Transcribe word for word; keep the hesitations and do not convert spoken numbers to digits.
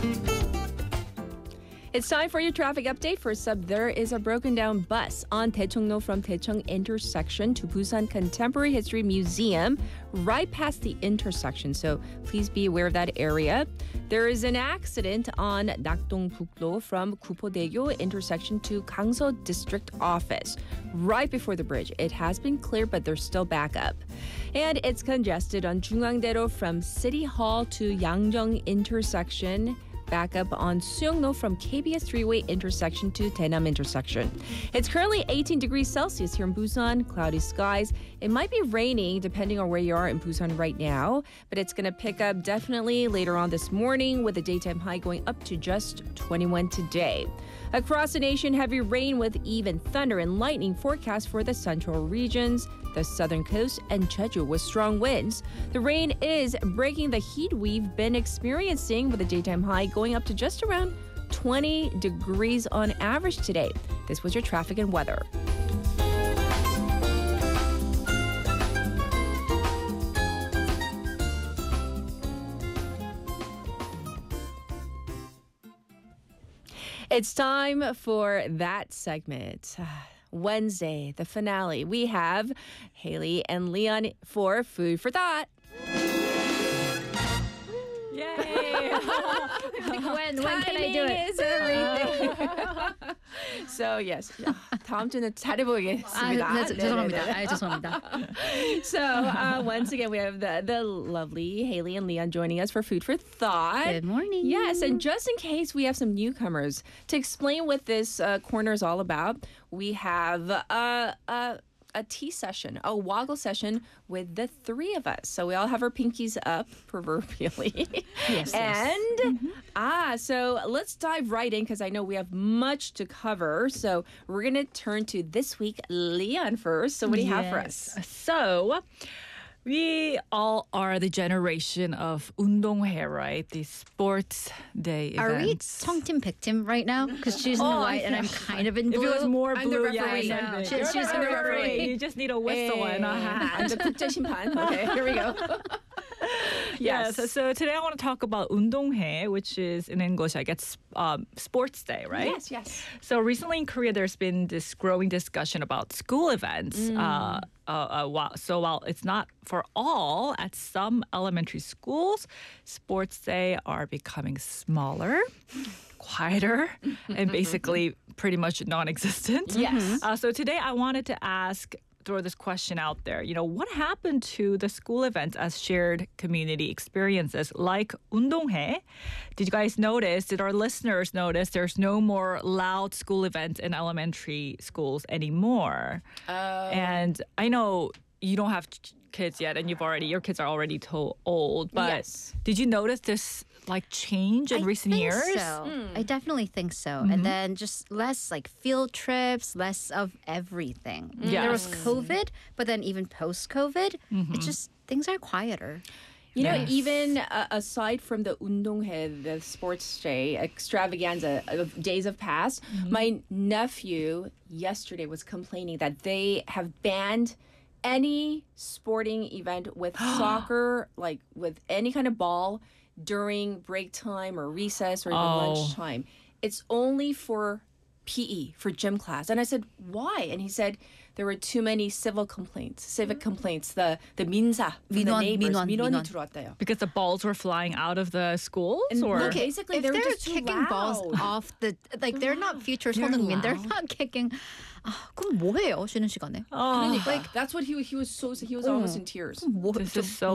It's time for your traffic update. First up, there is a broken down bus on Daechongno from Daecheong intersection to Busan Contemporary History Museum, right past the intersection. So please be aware of that area. There is an accident on Nakdong-Buklo from Gupodaegyo intersection to Gangso District Office, right before the bridge. It has been cleared, but there's still backup. And it's congested on Jungangdaero from City Hall to Yangjong intersection. Back up on Seongno from K B S three-way intersection to Daenam intersection. It's currently eighteen degrees Celsius here in Busan, cloudy skies. It might be raining depending on where you are in Busan right now, but it's going to pick up definitely later on this morning with the daytime high going up to just twenty-one today. Across the nation, heavy rain with even thunder and lightning forecast for the central regions, the southern coast, and Jeju with strong winds. The rain is breaking the heat we've been experiencing with a daytime high going up to just around twenty degrees on average today. This was your traffic and weather. It's time for that segment. Wednesday, the finale. We have Haley and Leon for Food for Thought. Yay! when, when can I do it? Is everything. So yes, 다음 주는 잘해보겠습니다. 아, 네, 죄송합니다. 아, 죄송합니다. So uh, once again, we have the, the lovely Haley and Leon joining us for Food for Thought. Good morning. Yes, and just in case we have some newcomers, to explain what this uh, corner is all about, we have a, a, a tea session, a woggle session with the three of us. So we all have our pinkies up, proverbially. Yes, and, yes. Mm-hmm. ah, so let's dive right in because I know we have much to cover. So we're going to turn to this week, Leon first. So what do you have for us? So, we all are the generation of 운동회, right? The sports day Are we events. 청팀 백팀 right now? Because she's in Oh, white and I'm kind of in If blue. it was more I'm the blue, referee. yes, No, I she- think. she's You're the referee. You just need a whistle and a hat. I'm the 국제심판. Okay, here we go. Yes. So today I want to talk about 운동회, which is in English, I guess, um, sports day, right? Yes, yes. So recently in Korea, there's been this growing discussion about school events. Uh, uh, uh, while, so while it's not for all, at some elementary schools, sports day are becoming smaller, quieter, and basically pretty much non-existent. Yes. Uh, so today I wanted to ask throw this question out there. You know, what happened to the school events as shared community experiences like 운동회? Did you guys notice, did our listeners notice there's no more loud school events in elementary schools anymore? Uh, And I know you don't have ch- kids yet and you've already, your kids are already too old, but Yes. did you notice this like change in I recent think years? So. I definitely think so. And then just less like field trips, less of everything. There was Yes. COVID, but then even post-COVID, it's just things are quieter. You know, Yes. even uh, aside from the 운동회, the sports day extravaganza of days of past, my nephew yesterday was complaining that they have banned any sporting event with soccer, like with any kind of ball during break time or recess or even Oh. lunchtime. It's only for P E, for gym class. And I said, why? And he said there were too many civil complaints, civic complaints. The the 민사, from the 민원, neighbors, 민원, 민원이 민원. 들어왔대요. Because the balls were flying out of the schools? or? no, basically, if they were they're just too kicking loud. balls off the like they're not future 손흥민. They're not kicking. 아, 그럼 뭐해요 쉬는 시간에? Oh. Like that's what he he was so he was almost in tears. 뭐, This 좀 is so